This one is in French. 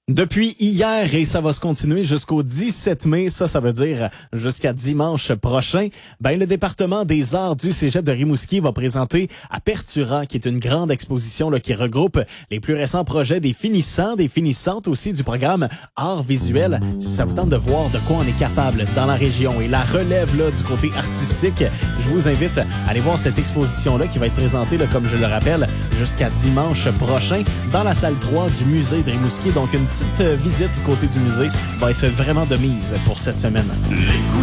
Depuis hier, et ça va se continuer jusqu'au 17 mai, ça veut dire jusqu'à dimanche prochain, le département des arts du Cégep de Rimouski va présenter Apertura, qui est une grande exposition là, qui regroupe les plus récents projets des finissants, des finissantes aussi du programme Arts visuels. Si ça vous tente de voir de quoi on est capable dans la région et la relève là, du côté artistique, je vous invite à aller voir cette exposition-là qui va être présentée, là, comme je le rappelle, jusqu'à dimanche prochain dans la salle 3 du musée de Rimouski. Donc, une petite visite du côté du musée va être vraiment de mise pour cette semaine.